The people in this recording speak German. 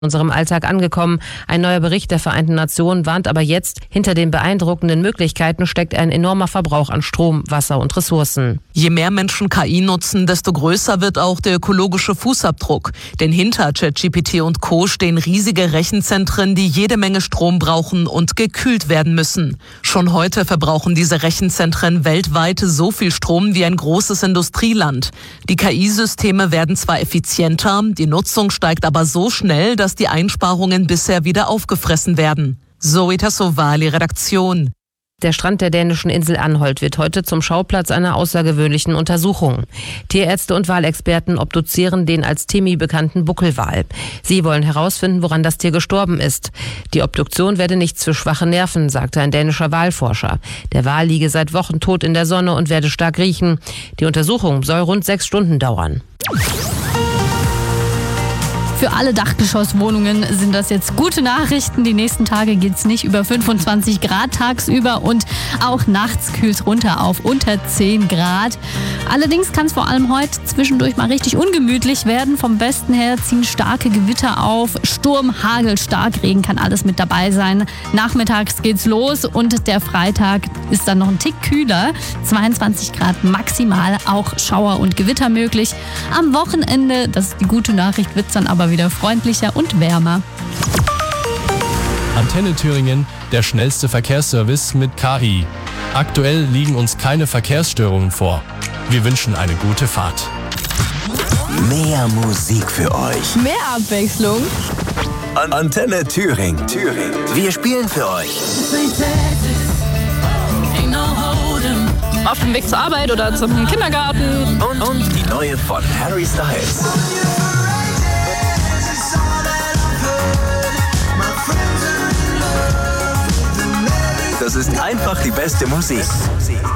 unserem Alltag angekommen. Ein neuer Bericht der Vereinten Nationen warnt aber jetzt, hinter den beeindruckenden Möglichkeiten steckt ein enormer Verbrauch an Strom, Wasser und Ressourcen. Je mehr Menschen KI nutzen, desto größer wird auch der ökologische Fußabdruck. Denn hinter ChatGPT und Co. stehen riesige Rechenzentren, die jede Menge Strom brauchen und gekühlt werden müssen. Schon heute verbrauchen diese Rechenzentren weltweit so viel Strom wie ein großes Industrieland. Die KI-Systeme werden zwar effizienter, die Nutzung steigt aber so schnell, dass die Einsparungen bisher wieder aufgefressen werden. Zoe Tassovali, Redaktion. Der Strand der dänischen Insel Anholt wird heute zum Schauplatz einer außergewöhnlichen Untersuchung. Tierärzte und Walexperten obduzieren den als Timi bekannten Buckelwal. Sie wollen herausfinden, woran das Tier gestorben ist. Die Obduktion werde nichts für schwache Nerven, sagte ein dänischer Walforscher. Der Wal liege seit Wochen tot in der Sonne und werde stark riechen. Die Untersuchung soll rund 6 Stunden dauern. Für alle Dachgeschosswohnungen sind das jetzt gute Nachrichten. Die nächsten Tage geht es nicht über 25 Grad tagsüber und auch nachts kühlt es runter auf unter 10 Grad. Allerdings kann es vor allem heute zwischendurch mal richtig ungemütlich werden. Vom Westen her ziehen starke Gewitter auf. Sturm, Hagel, Starkregen kann alles mit dabei sein. Nachmittags geht's los und der Freitag ist dann noch ein Tick kühler. 22 Grad maximal, auch Schauer und Gewitter möglich. Am Wochenende, das ist die gute Nachricht, wird es dann aber wieder freundlicher und wärmer. Antenne Thüringen, der schnellste Verkehrsservice mit KI. Aktuell liegen uns keine Verkehrsstörungen vor. Wir wünschen eine gute Fahrt. Mehr Musik für euch. Mehr Abwechslung. Antenne Thüringen. Wir spielen für euch. Auf dem Weg zur Arbeit oder zum Kindergarten. Und die neue von Harry Styles. Das ist einfach die beste Musik.